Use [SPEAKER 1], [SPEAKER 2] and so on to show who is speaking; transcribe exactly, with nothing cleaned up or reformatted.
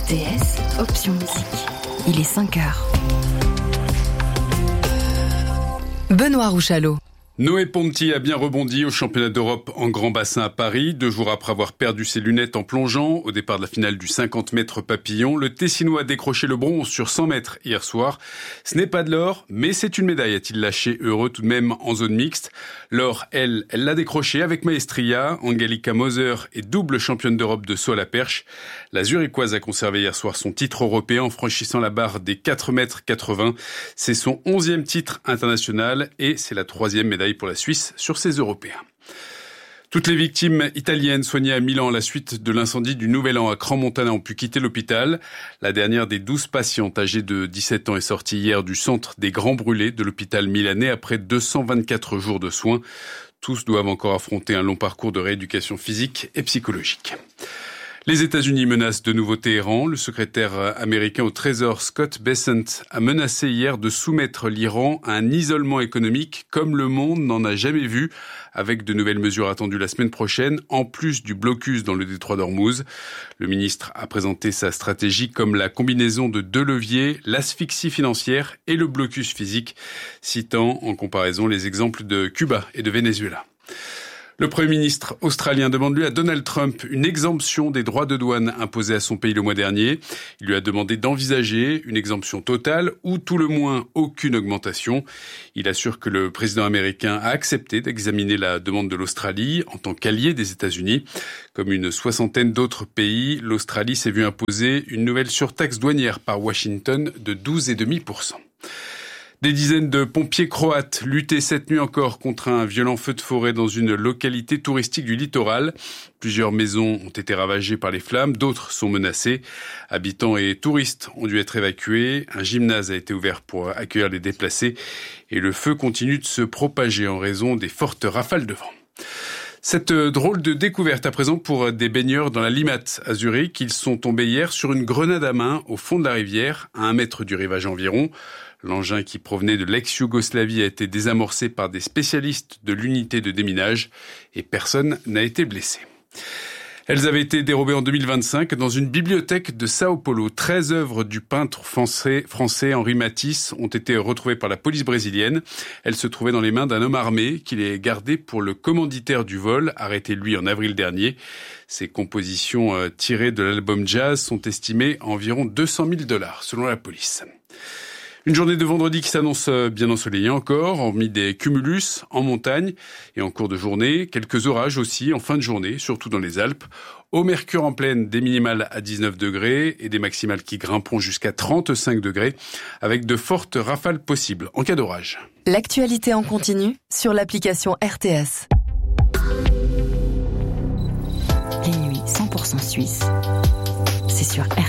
[SPEAKER 1] R T S, option musique. Il est cinq heures. Benoît Rouchalot.
[SPEAKER 2] Noé Ponti a bien rebondi au championnat d'Europe en grand bassin à Paris. Deux jours après avoir perdu ses lunettes en plongeant, au départ de la finale du cinquante mètres papillon, le Tessinois a décroché le bronze sur cent mètres hier soir. Ce n'est pas de l'or, mais c'est une médaille, a-t-il lâché heureux tout de même en zone mixte. L'or, elle, elle l'a décroché avec maestria. Angelika Moser est double championne d'Europe de saut à la perche. La Zurichoise a conservé hier soir son titre européen en franchissant la barre des quatre mètres quatre-vingts. C'est son onzième titre international et c'est la troisième médaille pour la Suisse sur ces Européens. Toutes les victimes italiennes soignées à Milan à la suite de l'incendie du Nouvel An à Crans-Montana ont pu quitter l'hôpital. La dernière des douze patientes âgées de dix-sept ans est sortie hier du centre des Grands Brûlés de l'hôpital milanais après deux cent vingt-quatre jours de soins. Tous doivent encore affronter un long parcours de rééducation physique et psychologique. Les États-Unis menacent de nouveau Téhéran. Le secrétaire américain au Trésor, Scott Bessent, a menacé hier de soumettre l'Iran à un isolement économique comme le monde n'en a jamais vu, avec de nouvelles mesures attendues la semaine prochaine, en plus du blocus dans le détroit d'Ormuz. Le ministre a présenté sa stratégie comme la combinaison de deux leviers, l'asphyxie financière et le blocus physique, citant en comparaison les exemples de Cuba et de Venezuela. Le Premier ministre australien demande lui à Donald Trump une exemption des droits de douane imposés à son pays le mois dernier. Il lui a demandé d'envisager une exemption totale ou tout le moins aucune augmentation. Il assure que le président américain a accepté d'examiner la demande de l'Australie en tant qu'allié des États-Unis. Comme une soixantaine d'autres pays, l'Australie s'est vue imposer une nouvelle surtaxe douanière par Washington de douze virgule cinq pour cent. Des dizaines de pompiers croates luttaient cette nuit encore contre un violent feu de forêt dans une localité touristique du littoral. Plusieurs maisons ont été ravagées par les flammes, d'autres sont menacées. Habitants et touristes ont dû être évacués. Un gymnase a été ouvert pour accueillir les déplacés et le feu continue de se propager en raison des fortes rafales de vent. Cette drôle de découverte à présent pour des baigneurs dans la Limmat à Zurich. Ils sont tombés hier sur une grenade à main au fond de la rivière, à un mètre du rivage environ. L'engin qui provenait de l'ex-Yougoslavie a été désamorcé par des spécialistes de l'unité de déminage et personne n'a été blessé. Elles avaient été dérobées en deux mille vingt-cinq dans une bibliothèque de Sao Paulo. treize œuvres du peintre français, français Henri Matisse ont été retrouvées par la police brésilienne. Elles se trouvaient dans les mains d'un homme armé qui les gardait pour le commanditaire du vol, arrêté lui en avril dernier. Ces compositions euh, tirées de l'album Jazz sont estimées à environ deux cent mille dollars selon la police. Une journée de vendredi qui s'annonce bien ensoleillée encore, hormis des cumulus en montagne et en cours de journée. Quelques orages aussi en fin de journée, surtout dans les Alpes. Au mercure en pleine, des minimales à dix-neuf degrés et des maximales qui grimperont jusqu'à trente-cinq degrés, avec de fortes rafales possibles en cas d'orage.
[SPEAKER 1] L'actualité en continu sur l'application R T S. Les nuits cent pour cent suisse, c'est sur R T S.